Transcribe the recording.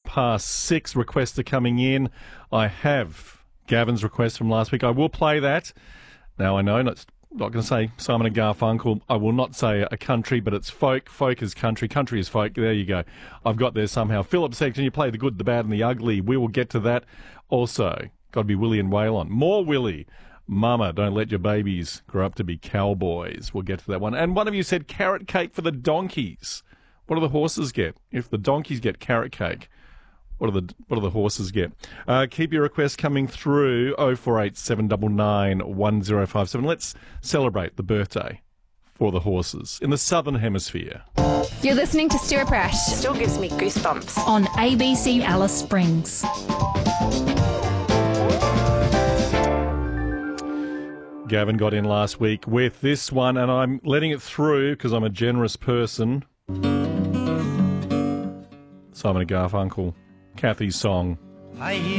6:15. Requests are coming in. I have Gavin's request from last week. I will play that. Now, I know, not going to say Simon and Garfunkel. I will not say a country, but it's folk. Folk is country. Country is folk. There you go. I've got there somehow. Philip said, can you play the good, the bad and the ugly? We will get to that. Also, got to be Willie and Waylon. More Willie. Mama, don't let your babies grow up to be cowboys. We'll get to that one. And one of you said carrot cake for the donkeys. What do the horses get? If the donkeys get carrot cake, what do the horses get? Keep your requests coming through 0487 799 1057. Let's celebrate the birthday for the horses in the Southern Hemisphere. You're listening to Stuart Prash. Still gives me goosebumps. On ABC Alice Springs. Gavin got in last week with this one, and I'm letting it through because I'm a generous person. Simon and Garfunkel, Kathy's song. I hear